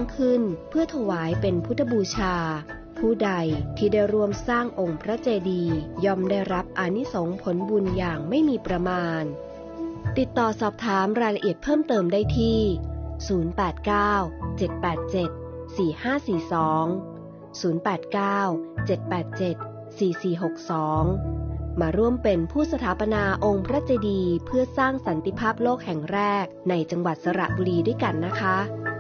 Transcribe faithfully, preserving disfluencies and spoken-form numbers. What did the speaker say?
ขึ้นเพื่อถวายเป็นพุทธบูชาผู้ใดที่ได้ร่วมสร้างองค์พระเจดีย์ย่อมได้รับอานิสงส์ผลบุญอย่างไม่มีประมาณติดต่อสอบถามรายละเอียดเพิ่มเติมได้ที่ศูนย์ แปด เก้า เจ็ด แปด เจ็ด สี่ ห้า สี่ สอง ศูนย์ แปด เก้า เจ็ด แปด เจ็ด สี่ สี่ หก สองมาร่วมเป็นผู้สถาปนาองค์พระเจดีย์เพื่อสร้างสันติภาพโลกแห่งแรกในจังหวัดสระบุรีด้วยกันนะคะ